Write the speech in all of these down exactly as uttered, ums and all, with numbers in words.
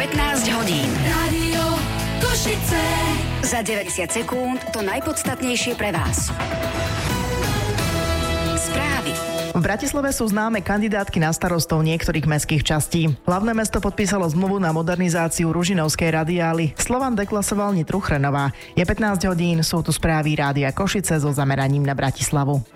pätnásť hodín. Rádio Košice. Za deväťdesiat sekúnd to najpodstatnejšie pre vás. Správy. V Bratislave sú známe kandidátky na starostov niektorých mestských častí. Hlavné mesto podpísalo zmluvu na modernizáciu Ružinovskej radiály. Slovan deklasoval Nitru Chrenová. Je pätnásť hodín, sú tu správy Rádia Košice so zameraním na Bratislavu.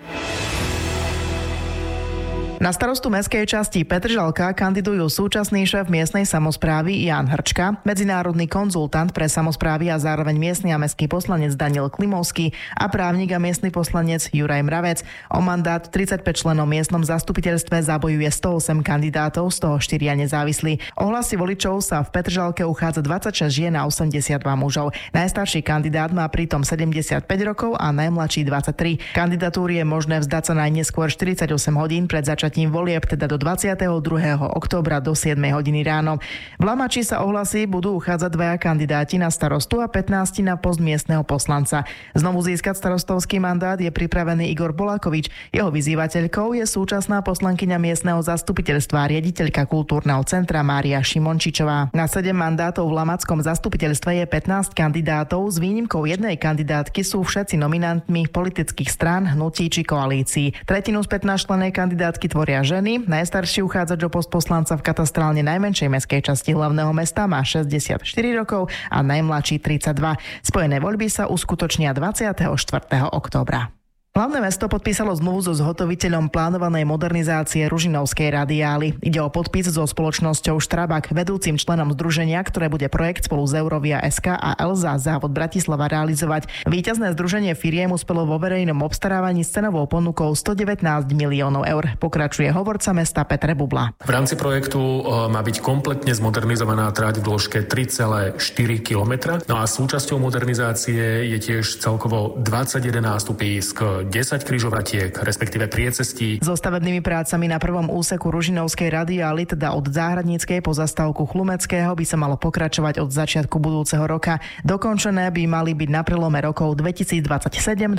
Na starostu mestskej časti Petržalka kandidujú súčasný šéf miestnej samosprávy Ján Hrčka, medzinárodný konzultant pre samosprávy a zároveň miestny a mestský poslanec Daniel Klimovský a právnik a miestny poslanec Juraj Mravec. O mandát tridsaťpäť členov v miestnom zastupiteľstve zabojuje sto osem kandidátov, z toho štyria nezávislí. O hlasy voličov sa v Petržalke uchádza dvadsaťšesť žien a osemdesiatdva mužov. Najstarší kandidát má pritom sedemdesiatpäť rokov a najmladší dvadsaťtri. Kandidatúry je možné vzdať sa najneskôr štyridsaťosem hodín pred začiatkom volieb, teda do dvadsiateho druhého októbra do siedmej hodiny ráno. V Lamači sa o hlasy budú uchádzať dvaja kandidáti na starostu a pätnásť na post miestneho poslanca. Znovu získať starostovský mandát je pripravený Igor Bolakovič. Jeho vyzývateľkou je súčasná poslankyňa miestneho zastupiteľstva a riaditeľka kultúrneho centra Mária Šimončičová. Na sedem mandátov v Lamackom zastupiteľstve je pätnásť kandidátov, s výnimkou jednej kandidátky sú všetci nominantmi politických strán, hnutí či koalícií. Tretinu z pätnásťčlennej kandidátky tvoria ženy. Najstarší uchádzač o post poslanca v katastrálne najmenšej mestskej časti hlavného mesta má šesťdesiatštyri rokov a najmladší tridsaťdva. Spojené voľby sa uskutočnia dvadsiateho štvrtého októbra. Hlavné mesto podpísalo zmluvu so zhotoviteľom plánovanej modernizácie Ružinovskej radiály. Ide o podpis so spoločnosťou Štrabak, vedúcim členom združenia, ktoré bude projekt spolu s Eurovia es ká a Elza závod Bratislava realizovať. Víťazné združenie firiem uspelo vo verejnom obstarávaní s cenovou ponukou stodevätnásť miliónov eur. Pokračuje hovorca mesta Peter Bubla. V rámci projektu má byť kompletne zmodernizovaná trať v dĺžke tri celé štyri kilometra. No a súčasťou modernizácie je tiež celkovo dvadsaťjeden nástupisk, desať križovatiek, respektíve priecestí. So stavebnými prácami na prvom úseku Ružinovskej radiály, teda od Záhradníckej po zastávku Chlumeckého, by sa malo pokračovať od začiatku budúceho roka. Dokončené by mali byť na prelome rokov dvetisícdvadsaťsedem